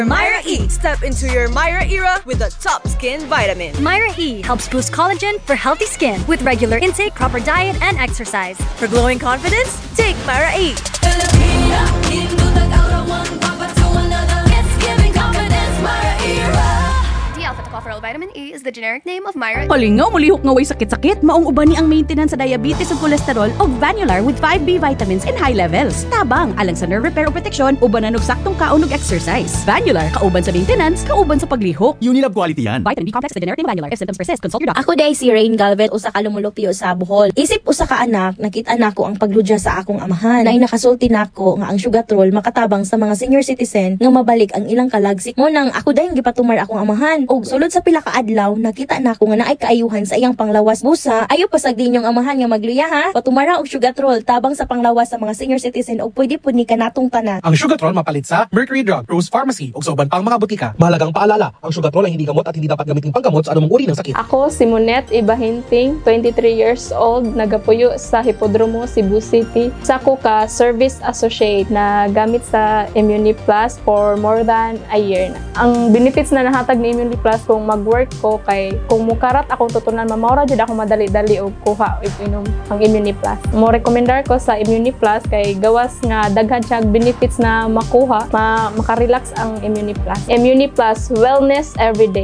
Myra E. Step into your Myra era with the top skin vitamin. Myra E helps boost collagen for healthy skin with regular intake, proper diet, and exercise. For glowing confidence, take Myra E. D-alpha-tocopherol vitamin E is the generic name of Myra. Kalingaw, mulihok nga way sakit-sakit, maong uban ni ang maintenance sa diabetes ug cholesterol og Vanular with 5B vitamins in high levels. Tabang, alang sa nerve repair o protection, ubanan og saktong kaon ug exercise. Vanular, kauban sa maintenance, kauban sa paglihok. Unilab quality yan. Vitamin B complex is the generic name of Vanular. If symptoms persist, consult your doctor. Ako day si Rain Galvez, usa ka lumulupyo sa Bohol. Isip usa ka anak, nakita nako ang pagludya sa akong amahan. Nay nakasulti nako nga ang sugatrol makatabang sa mga senior citizen nga mabalik ang ilang kalagsik mo nang ako day gipatumar akong amahan. Og sulod sa pila ka adlaw, nakita nako nga naay kaayuhan sa iyang panglawas busa. Ayo pasag dinyong amahan nga magluya ha. Patumara og sugatrol tabang sa panglawas sa mga senior citizen og pwede pud ni kanatong tanan. Ang Sugatrol mapalit sa Mercury Drug, Rose Pharmacy ug sa uban pang mga butika. Mahalagang paalala, ang Sugatrol ay hindi gamot at hindi dapat gamitin panggamot sa anumang uri ng sakit. Ako si Monet Ibahinting, 23 years old, nagapuyo sa Hipodromo, Cebu City. Sako ka Service Associate na gamit sa Immuniplus for more than a year na. Ang benefits na nahatag ni Immuniplus kung mag-work ko kay kung mukarat akong tutunan mamawra jud ako madali-dali og kuha og inom ang Immuniplus. Mo rekomendar ko sa Immuniplus kay gawas nga daghan siya benefits na makuha, makarelax ang Immuniplus. Immuniplus, wellness everyday.